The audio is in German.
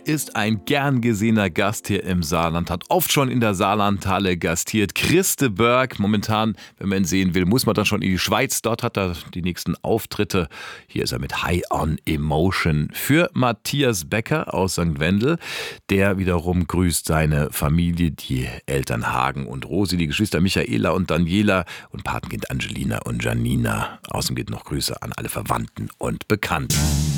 ist ein gern gesehener Gast hier im Saarland, hat oft schon in der Saarlandhalle gastiert. Christe Berg, momentan, wenn man ihn sehen will, muss man dann schon in die Schweiz. Dort hat er die nächsten Auftritte. Hier ist er mit High on Emotion für Matthias Becker aus St. Wendel. Der wiederum grüßt seine Familie, die Eltern Hagen und Rosi, die Geschwister Michaela und Daniela und Patenkind Angelina und Janina. Außerdem geht noch Grüße an alle Verwandten und Bekannten.